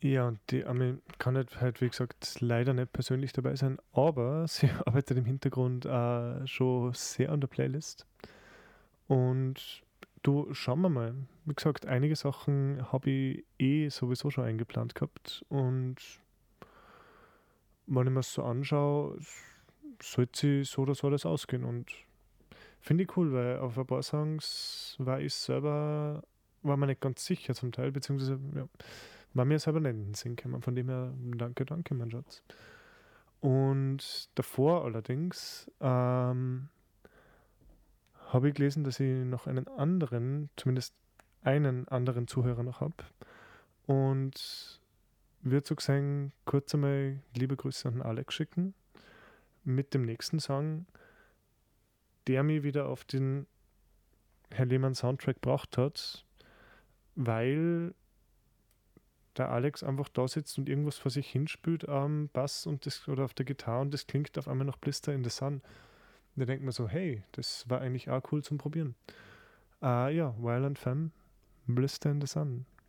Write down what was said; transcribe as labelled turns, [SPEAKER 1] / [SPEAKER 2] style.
[SPEAKER 1] Ja, und die Ami kann halt, wie gesagt, leider nicht persönlich dabei sein, aber sie arbeitet im Hintergrund schon sehr an der Playlist. Und du, schauen wir mal. Wie gesagt, einige Sachen habe ich sowieso schon eingeplant gehabt. Und wenn ich mir es so anschaue, sollte sie so oder so alles ausgehen. Und finde ich cool, weil auf ein paar Songs war mir nicht ganz sicher zum Teil, beziehungsweise ja, war mir selber nicht in den Sinn gekommen. Von dem her, danke, danke, mein Schatz. Und davor allerdings habe ich gelesen, dass ich noch zumindest einen anderen Zuhörer noch habe. Und würde so sagen, kurz einmal liebe Grüße an den Alex schicken mit dem nächsten Song, der mich wieder auf den Herr Lehmann Soundtrack gebracht hat, weil der Alex einfach da sitzt und irgendwas vor sich hinspielt am Bass oder auf der Gitarre und das klingt auf einmal nach Blister in the Sun. Und da denkt man so, hey, das war eigentlich auch cool zum Probieren. Ja, Violent Femme, Blister in the Sun.